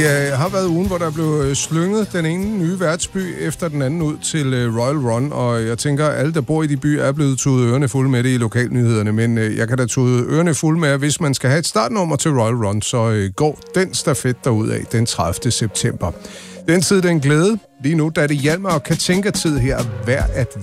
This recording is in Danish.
har været ugen, hvor der blev slynget den ene nye værtsby efter den anden ud til Royal Run, og jeg tænker, at alle, der bor i de byer, er blevet tudet ørerne fulde med det i lokalnyhederne, men jeg kan da tude ørerne fulde med, at hvis man skal have et startnummer til Royal Run, så går den stafet derudad den 30. september. Den tid, den glæde. Lige nu, da det Hjalmar og Katinka-tid her hver